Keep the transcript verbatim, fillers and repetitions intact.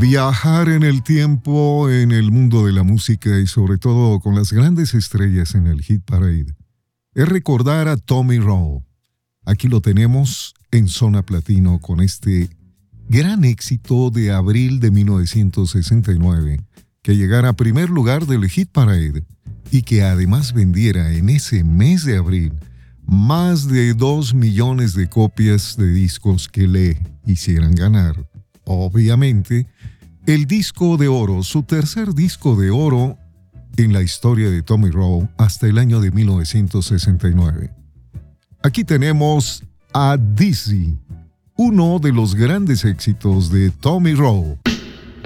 Viajar en el tiempo, en el mundo de la música y sobre todo con las grandes estrellas en el Hit Parade, es recordar a Tommy Rowe. Aquí lo tenemos en Zona Platino con este gran éxito de abril de mil novecientos sesenta y nueve, que llegara a primer lugar del Hit Parade y que además vendiera en ese mes de abril más de dos millones de copias de discos que le hicieran ganar, obviamente, el disco de oro, su tercer disco de oro en la historia de Tommy Rowe hasta el año de mil novecientos sesenta y nueve. Aquí tenemos a Dizzy, uno de los grandes éxitos de Tommy Rowe.